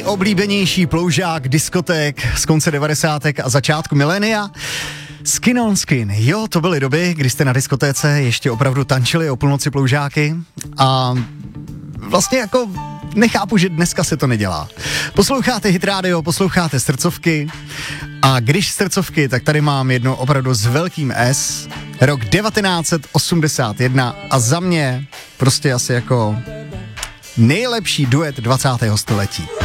nejoblíbenější ploužák diskoték z konce 90. a začátku milénia. Skin on Skin. Jo, to byly doby, kdy jste na diskotéce ještě opravdu tančili o půlnoci ploužáky a vlastně jako nechápu, že dneska se to nedělá. Posloucháte Hit Radio, posloucháte srdcovky a když srdcovky, tak tady mám jedno opravdu s velkým S, rok 1981 a za mě prostě asi jako nejlepší duet 20. století.